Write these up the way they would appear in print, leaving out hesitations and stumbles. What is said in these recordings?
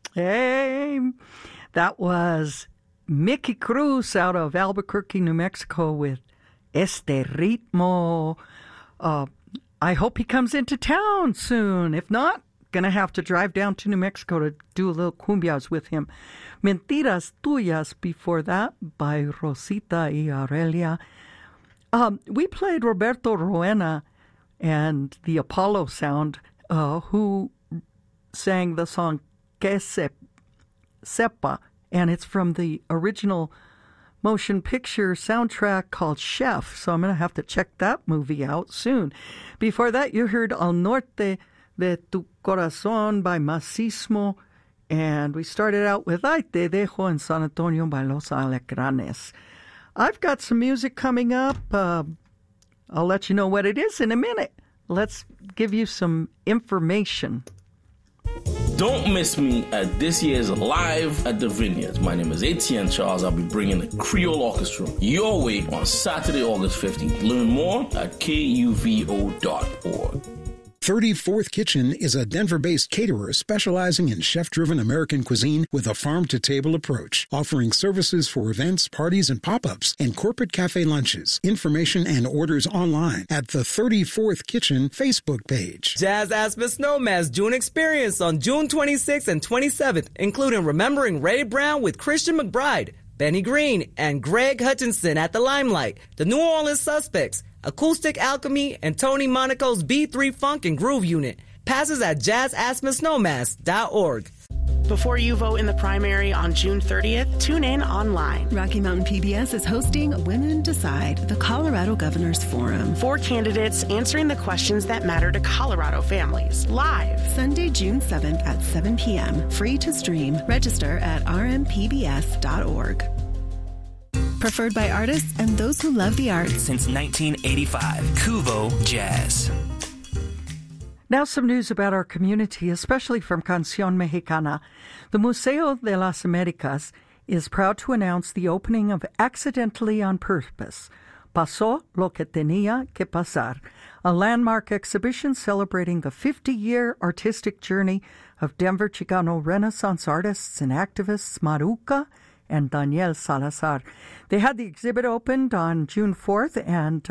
Hey, that was Mickey Cruz out of Albuquerque, New Mexico with Este Ritmo. I hope he comes into town soon. If not, gonna have to drive down to New Mexico to do a little cumbias with him. Mentiras Tuyas before that by Rosita y Aurelia. We played Roberto Roena and the Apollo Sound, who sang the song Que Sepa, and it's from the original motion picture soundtrack called Chef, so I'm going to have to check that movie out soon. Before that, you heard Al Norte de Tu Corazón by Macismo, and we started out with Ay Te Dejo en San Antonio by Los Alacranes. I've got some music coming up. I'll let you know what it is in a minute. Let's give you some information. Don't miss me at this year's Live at the Vineyards. My name is Etienne Charles. I'll be bringing the Creole Orchestra your way on Saturday, August 15th. Learn more at kuvo.org. 34th Kitchen is a Denver-based caterer specializing in chef-driven American cuisine with a farm-to-table approach, offering services for events, parties, and pop-ups, and corporate cafe lunches. Information and orders online at the 34th Kitchen Facebook page. Jazz Aspen Snowmass June Experience on June 26th and 27th, including Remembering Ray Brown with Christian McBride, Benny Green, and Greg Hutchinson at the Limelight, the New Orleans Suspects, Acoustic Alchemy, and Tony Monaco's B3 Funk and Groove Unit. Passes at jazzaspensnowmass.org. Before you vote in the primary on June 30th, tune in online. Rocky Mountain PBS is hosting Women Decide, the Colorado Governors Forum. 4 candidates answering the questions that matter to Colorado families. Live. Sunday, June 7th at 7 p.m. Free to stream. Register at rmpbs.org. Preferred by artists and those who love the arts. Since 1985, Kuvo Jazz. Now some news about our community, especially from Canción Mexicana. The Museo de las Américas is proud to announce the opening of Accidentally on Purpose, Pasó lo que tenía que pasar, a landmark exhibition celebrating the 50-year artistic journey of Denver Chicano Renaissance artists and activists Maruca and Daniel Salazar. They had the exhibit opened on June 4th, and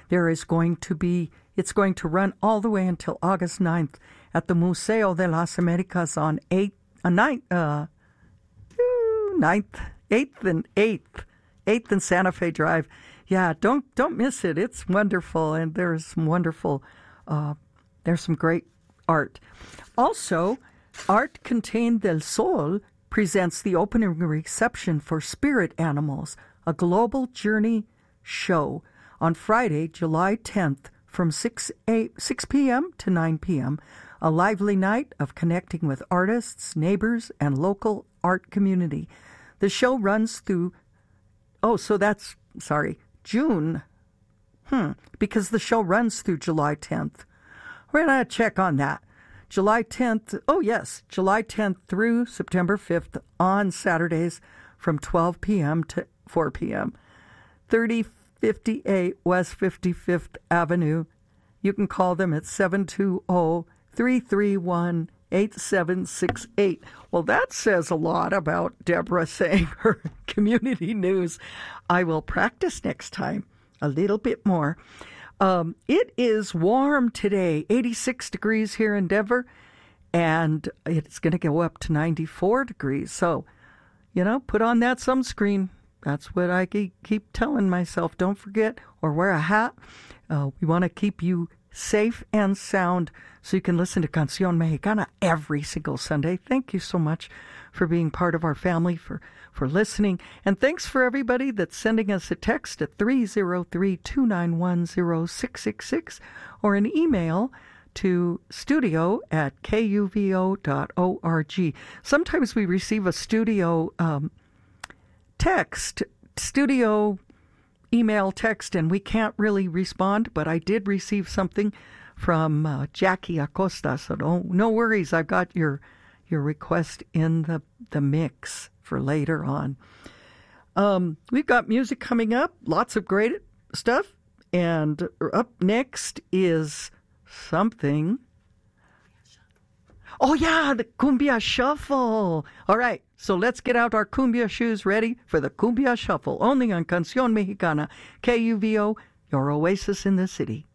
it's going to run all the way until August 9th at the Museo de las Américas on 8th and Santa Fe Drive. Yeah, don't miss it. It's wonderful, and there's some great art. Also, Art Contained del Sol presents the opening reception for Spirit Animals, a global journey show on Friday, July 10th from 6 p.m. to 9 p.m., a lively night of connecting with artists, neighbors, and local art community. The show runs through, June, because the show runs through July 10th. We're going to check on that. July 10th through September 5th on Saturdays from 12 p.m. to 4 p.m. 3058 West 55th Avenue. You can call them at 720-331-8768. Well, that says a lot about Deborah saying her community news. I will practice next time a little bit more. It is warm today, 86 degrees here in Denver, and it's going to go up to 94 degrees. So, put on that sunscreen. That's what I keep telling myself. Don't forget, or wear a hat. We want to keep you safe and sound so you can listen to Canción Mexicana every single Sunday. Thank you so much for being part of our family, for listening. And thanks for everybody that's sending us a text at 303-291-0666 or an email to studio@kuvo.org. Sometimes we receive a studio studio email text, and we can't really respond, but I did receive something from Jackie Acosta, so no worries. I've got your request in the mix for later on. We've got music coming up, lots of great stuff, and up next is something. Oh, yeah, the Cumbia Shuffle. All right, so let's get out our Cumbia shoes ready for the Cumbia Shuffle, only on Canción Mexicana, KUVO, your oasis in the city.